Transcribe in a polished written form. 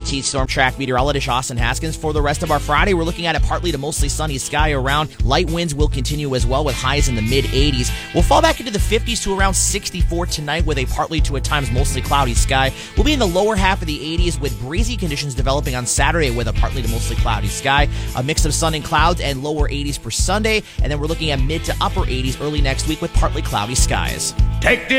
WSBT Storm Track meteorologist Austin Haskins. For the rest of our Friday, we're looking at a partly to mostly sunny sky around. Light winds will continue as well with highs in the mid-80s. We'll fall back into the 50s to around 64 tonight with a partly to at times mostly cloudy sky. We'll be in the lower half of the 80s with breezy conditions developing on Saturday with a partly to mostly cloudy sky. A mix of sun and clouds and lower 80s for Sunday. And then we're looking at mid to upper 80s early next week with partly cloudy skies. Take this